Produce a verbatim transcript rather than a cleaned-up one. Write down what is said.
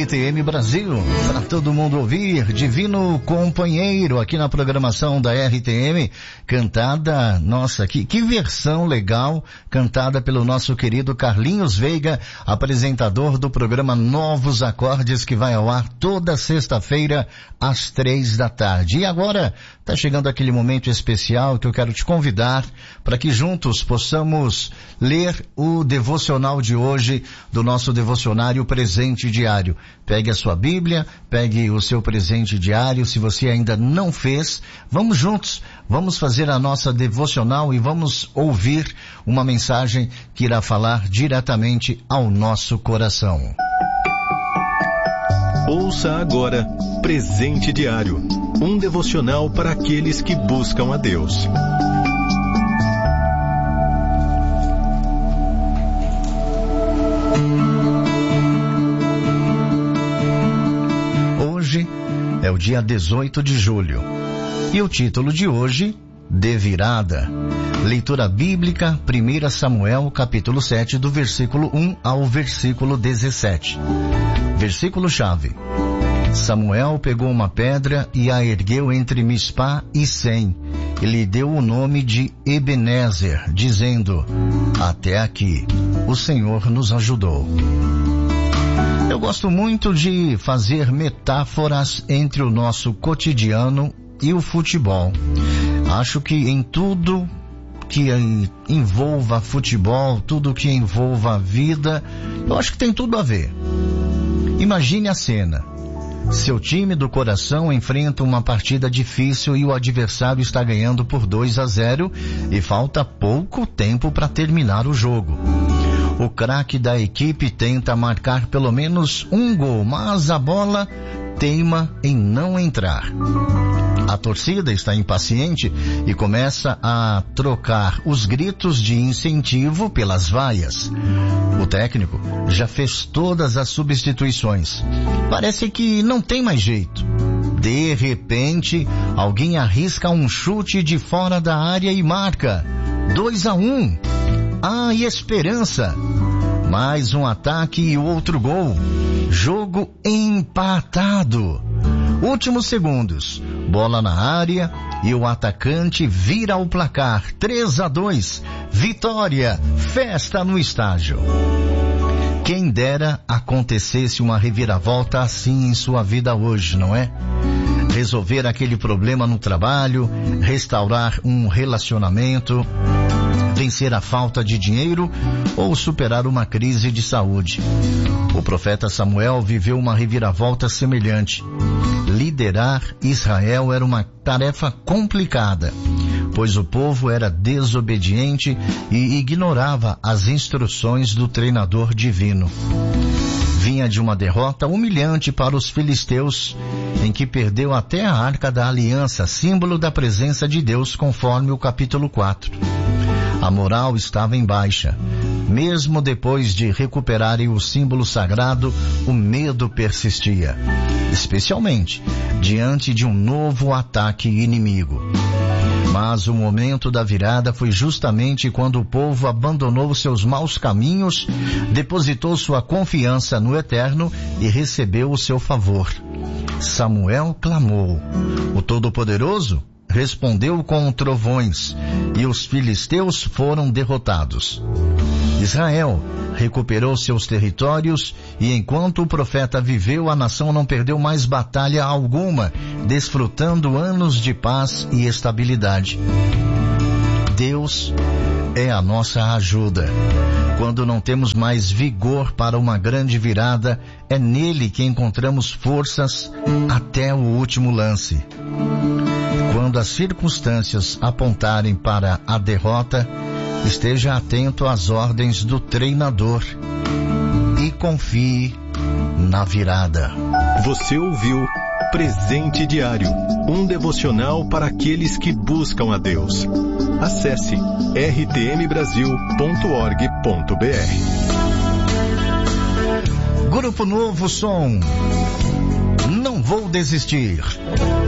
T M Brasil, para todo mundo ouvir, Divino Companheiro, aqui na programação da R T M, cantada, nossa, que, que versão legal, cantada pelo nosso querido Carlinhos Veiga, apresentador do programa Novos Acordes, que vai ao ar toda sexta-feira, às três da tarde. E agora, tá chegando aquele momento especial que eu quero te convidar para que juntos possamos ler o devocional de hoje, do nosso devocionário Presente Diário. Pegue a sua Bíblia, pegue o seu presente diário, se você ainda não fez, vamos juntos, vamos fazer a nossa devocional e vamos ouvir uma mensagem que irá falar diretamente ao nosso coração. Ouça agora Presente Diário, um devocional para aqueles que buscam a Deus. Hoje é o dia dezoito de julho e o título de hoje, De Virada. Leitura bíblica, primeiro Samuel, capítulo sete, do versículo um ao versículo dezessete. Versículo-chave. Samuel pegou uma pedra e a ergueu entre Mispá e Sem, e lhe deu o nome de Ebenezer, dizendo: até aqui o Senhor nos ajudou. Eu gosto muito de fazer metáforas entre o nosso cotidiano e o futebol. Acho que em tudo que envolva futebol, tudo que envolva a vida, eu acho que tem tudo a ver. Imagine a cena. Seu time do coração enfrenta uma partida difícil e o adversário está ganhando por dois a zero e falta pouco tempo para terminar o jogo. O craque da equipe tenta marcar pelo menos um gol, mas a bola teima em não entrar. A torcida está impaciente e começa a trocar os gritos de incentivo pelas vaias. O técnico já fez todas as substituições. Parece que não tem mais jeito. De repente, alguém arrisca um chute de fora da área e marca. dois a um. Há esperança. Mais um ataque e outro gol. Jogo empatado. Últimos segundos. Bola na área e o atacante vira o placar. três a dois. Vitória. Festa no estádio. Quem dera acontecesse uma reviravolta assim em sua vida hoje, não é? Resolver aquele problema no trabalho, restaurar um relacionamento, vencer a falta de dinheiro ou superar uma crise de saúde. O profeta Samuel viveu uma reviravolta semelhante. Liderar Israel era uma tarefa complicada, pois o povo era desobediente e ignorava as instruções do treinador divino. Vinha de uma derrota humilhante para os filisteus, em que perdeu até a Arca da Aliança, símbolo da presença de Deus, conforme o capítulo quatro. A moral estava em baixa. Mesmo depois de recuperarem o símbolo sagrado, o medo persistia, especialmente diante de um novo ataque inimigo. Mas o momento da virada foi justamente quando o povo abandonou seus maus caminhos, depositou sua confiança no Eterno e recebeu o seu favor. Samuel clamou. O Todo-Poderoso respondeu com trovões, e os filisteus foram derrotados. Israel recuperou seus territórios e enquanto o profeta viveu, a nação não perdeu mais batalha alguma, desfrutando anos de paz e estabilidade. Deus é a nossa ajuda. Quando não temos mais vigor para uma grande virada, é nele que encontramos forças até o último lance. Quando as circunstâncias apontarem para a derrota, esteja atento às ordens do treinador e confie na virada. Você ouviu Presente Diário, um devocional para aqueles que buscam a Deus. Acesse r t m brasil ponto org ponto b r. Grupo Novo Som. Não vou desistir.